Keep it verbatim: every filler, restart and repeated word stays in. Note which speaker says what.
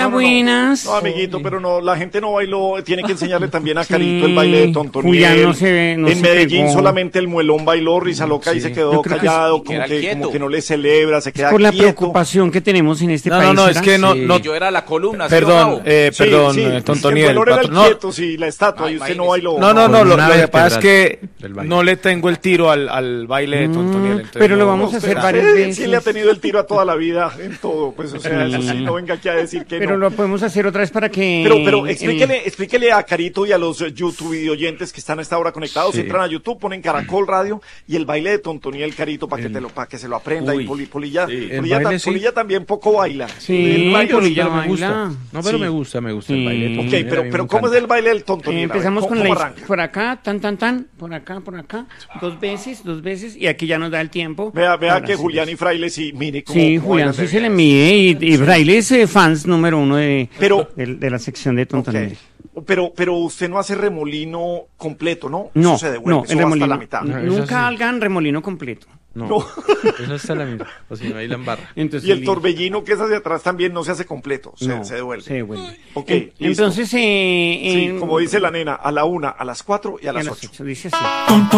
Speaker 1: Hola,
Speaker 2: no, no,
Speaker 1: buenas.
Speaker 2: No, no amiguito, pero no, la gente no bailó, tiene que enseñarle también a
Speaker 1: Sí.
Speaker 2: Carito el baile de Tontoniel.
Speaker 1: Julián no se ve, no
Speaker 2: en
Speaker 1: se
Speaker 2: Medellín
Speaker 1: pegó.
Speaker 2: solamente el muelón bailó, risa loca y
Speaker 3: Sí.
Speaker 2: se
Speaker 1: Yo
Speaker 2: quedó
Speaker 1: creo que
Speaker 2: callado,
Speaker 4: sí,
Speaker 2: como,
Speaker 4: era
Speaker 2: que,
Speaker 4: quieto.
Speaker 2: como que no le celebra, se queda
Speaker 1: Por la
Speaker 2: quieto.
Speaker 1: preocupación que tenemos en este
Speaker 3: No,
Speaker 1: país.
Speaker 3: no, no, es
Speaker 1: ¿será?
Speaker 3: que no,
Speaker 1: Sí.
Speaker 3: no,
Speaker 4: Yo era la columna, ¿sí o
Speaker 3: perdón,
Speaker 4: no?
Speaker 3: eh,
Speaker 2: Sí,
Speaker 3: perdón,
Speaker 2: sí,
Speaker 3: eh,
Speaker 2: es que
Speaker 3: Tontoniel.
Speaker 2: el valor era el
Speaker 3: patro- no,
Speaker 2: quieto, sí, la estatua,
Speaker 4: Ay,
Speaker 2: y usted no
Speaker 4: imagínese.
Speaker 2: bailó.
Speaker 3: no, no, no, lo,
Speaker 5: Columna
Speaker 3: lo que pasa es
Speaker 5: vertebral
Speaker 3: que
Speaker 5: del baile.
Speaker 3: no le tengo el tiro al, al baile de Tontoniel.
Speaker 1: Mm,
Speaker 3: entonces
Speaker 1: pero lo
Speaker 3: no-
Speaker 1: vamos a
Speaker 3: no
Speaker 1: hacer
Speaker 3: será.
Speaker 1: varias
Speaker 2: Usted
Speaker 1: veces.
Speaker 2: sí le ha tenido el tiro a toda la vida en todo, pues, o sea, eso sí,
Speaker 1: Sí.
Speaker 2: no venga aquí a decir que
Speaker 1: Pero
Speaker 2: no.
Speaker 1: lo podemos hacer otra vez para que...
Speaker 2: Pero, pero
Speaker 1: eh,
Speaker 2: explíquele, explíquele a Carito y a los eh, YouTube videoyentes que están a esta hora conectados.
Speaker 5: Sí.
Speaker 2: Entran a YouTube, ponen Caracol Radio y el baile de Tontoniel Carito para que te lo, para que se lo aprenda.
Speaker 5: Uy.
Speaker 2: Y Poli- Polilla,
Speaker 5: Sí.
Speaker 2: Polilla,
Speaker 5: El
Speaker 2: ta-
Speaker 5: baile sí.
Speaker 2: Polilla también poco baila.
Speaker 1: Sí,
Speaker 2: El baile
Speaker 1: Polilla
Speaker 2: sí,
Speaker 5: pero me
Speaker 1: baila.
Speaker 5: gusta. No, pero
Speaker 2: Sí.
Speaker 5: me gusta, me gusta
Speaker 1: Sí.
Speaker 5: el baile. de
Speaker 1: Ok,
Speaker 2: Ok,
Speaker 5: Tontoniel, a
Speaker 2: pero,
Speaker 5: mí me
Speaker 2: pero ¿cómo es
Speaker 5: encanta.
Speaker 2: el baile del
Speaker 1: Eh,
Speaker 2: Tontoniel? A ver,
Speaker 1: empezamos
Speaker 2: ¿cómo-
Speaker 1: con
Speaker 2: cómo
Speaker 1: la
Speaker 2: arranca?
Speaker 1: por acá, tan, tan, tan, por acá, por acá, dos veces, dos veces, y aquí ya nos da el tiempo.
Speaker 2: Vea, vea
Speaker 1: Ahora
Speaker 2: que
Speaker 1: sí.
Speaker 2: Julián y Fraile sí, mire cómo.
Speaker 1: Sí,
Speaker 2: cómo
Speaker 1: Julián
Speaker 2: bailan
Speaker 1: sí
Speaker 2: de
Speaker 1: se le
Speaker 2: bien.
Speaker 1: mide y, y Fraile es eh, fans número uno de,
Speaker 2: Pero-
Speaker 1: de, de la sección de Tontoniel.
Speaker 2: Ok. Pero, pero usted no hace remolino completo, ¿no?
Speaker 1: No,
Speaker 2: Eso se devuelve,
Speaker 1: no,
Speaker 2: eso
Speaker 1: el
Speaker 2: va
Speaker 1: remolino.
Speaker 2: hasta la mitad.
Speaker 5: No, eso
Speaker 1: Nunca
Speaker 5: sí.
Speaker 1: hagan remolino completo.
Speaker 5: No,
Speaker 2: No.
Speaker 5: eso está la mitad. O si no, ahí la embarra.
Speaker 1: Entonces,
Speaker 2: Y el
Speaker 1: li-
Speaker 2: torbellino que es hacia atrás también no se hace completo, se,
Speaker 1: no,
Speaker 2: se devuelve.
Speaker 1: Se devuelve.
Speaker 2: Ok,
Speaker 1: En-
Speaker 2: listo.
Speaker 1: Entonces, eh,
Speaker 2: Sí,
Speaker 1: en-
Speaker 2: como dice la nena, a la una, a las cuatro y a
Speaker 1: a
Speaker 2: las
Speaker 1: las
Speaker 2: ocho.
Speaker 1: ocho, dice así.